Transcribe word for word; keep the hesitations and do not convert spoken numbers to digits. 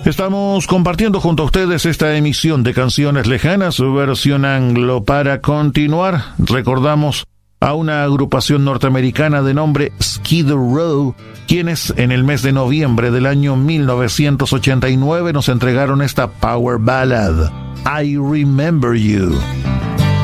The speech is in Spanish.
Estamos compartiendo junto a ustedes esta emisión de Canciones Lejanas, su versión anglo. Para continuar, recordamos a una agrupación norteamericana de nombre Skid Row, quienes en el mes de noviembre del año mil novecientos ochenta y nueve nos entregaron esta power ballad, I Remember You.